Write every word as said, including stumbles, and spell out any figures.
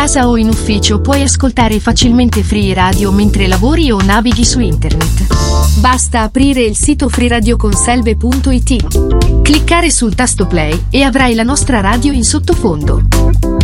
casa o in ufficio puoi ascoltare facilmente Free Radio mentre lavori o navighi su internet. Basta aprire il sito freeradioconselve punto it, cliccare sul tasto play e avrai la nostra radio in sottofondo.